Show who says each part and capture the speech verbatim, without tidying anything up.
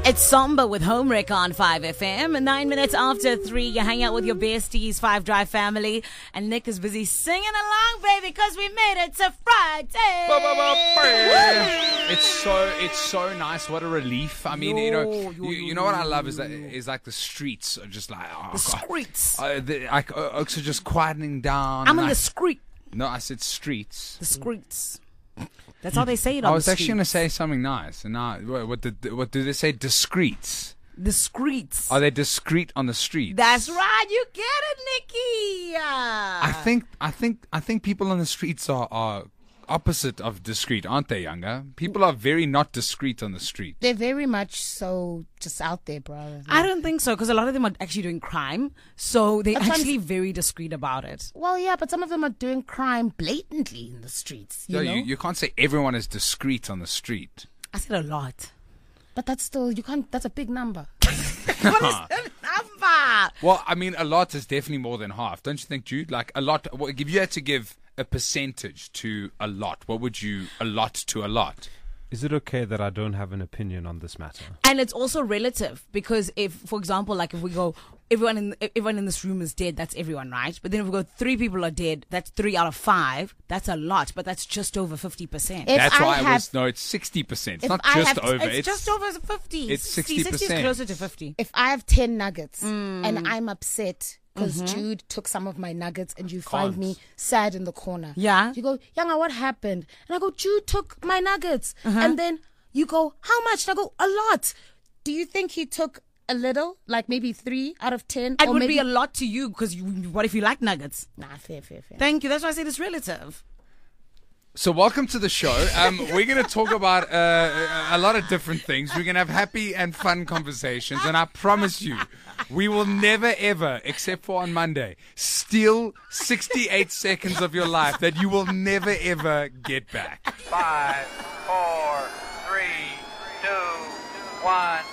Speaker 1: It's Samba with Homewreck on five F M. Nine minutes after three, you hang out with your besties, Five Drive family. And Nick is busy singing along, baby, because we made it to Friday.
Speaker 2: It's so it's so nice. What a relief. I mean, you know, you, you know what I love is that is like the streets are just like oh,
Speaker 1: The streets.
Speaker 2: Uh, the, like uh, Oaks are just quietening down.
Speaker 1: I'm in
Speaker 2: I,
Speaker 1: the street.
Speaker 2: No, I said streets.
Speaker 1: The streets. That's how they say it on
Speaker 2: I was
Speaker 1: the
Speaker 2: actually going to
Speaker 1: streets.
Speaker 2: say something nice, and now what, what did what do they say? Discreets.
Speaker 1: The streets.
Speaker 2: Are they discreet on the streets?
Speaker 1: That's right. You get it, Nikki.
Speaker 2: I think I think I think people on the streets are, are opposite of discreet, aren't they, Younger? People are very not discreet on the street.
Speaker 3: They're very much so just out there, bro.
Speaker 1: I don't think so, because a lot of them are actually doing crime, so they're
Speaker 3: That's what I'm
Speaker 1: actually
Speaker 3: s-
Speaker 1: very discreet about it.
Speaker 3: Well, yeah, but some of them are doing crime blatantly in the streets, you
Speaker 2: No,
Speaker 3: know?
Speaker 2: you, you can't say everyone is discreet on the street.
Speaker 1: I said a lot.
Speaker 3: But that's still, you can't, that's a big number.
Speaker 1: What is the number?
Speaker 2: Well, I mean, a lot is definitely more than half, don't you think, Jude? Like a lot. Well, if you had to give a percentage to a lot, what would you allot to a lot?
Speaker 4: Is it okay that I don't have an opinion on this matter?
Speaker 1: And it's also relative, because if, for example, like if we go, everyone in everyone in this room is dead, that's everyone, right? But then if we go, three people are dead, that's three out of five. That's a lot, but that's just over fifty percent.
Speaker 3: If
Speaker 2: That's
Speaker 3: I
Speaker 2: why I
Speaker 3: have-
Speaker 2: was no. It's sixty percent. It's
Speaker 3: if
Speaker 2: not
Speaker 3: I
Speaker 2: just
Speaker 3: have-
Speaker 2: over.
Speaker 1: It's, just over fifty.
Speaker 2: it's
Speaker 1: sixty,
Speaker 2: sixty
Speaker 1: sixty is
Speaker 2: percent.
Speaker 1: closer to fifty.
Speaker 3: If I have ten nuggets
Speaker 1: Mm.
Speaker 3: and I'm upset because
Speaker 1: Mm-hmm.
Speaker 3: Jude took some of my nuggets and you find
Speaker 2: Can't.
Speaker 3: me sad in the corner.
Speaker 1: Yeah.
Speaker 3: You go, Younger, what happened? And I go, Jude took my nuggets.
Speaker 1: Uh-huh.
Speaker 3: And then you go, how much? And I go, a lot. Do you think he took a little? Like maybe three out of ten?
Speaker 1: It
Speaker 3: or
Speaker 1: would
Speaker 3: maybe
Speaker 1: be a lot to you, because you, what if you like nuggets?
Speaker 3: Nah, fair, fair, fair.
Speaker 1: Thank you. That's why I said it's relative.
Speaker 2: So welcome to the show. Um, we're going to talk about uh, a lot of different things. We're going to have happy and fun conversations, and I promise you, we will never ever, except for on Monday, steal sixty-eight seconds of your life that you will never ever get back.
Speaker 5: Five, four, three, two, one.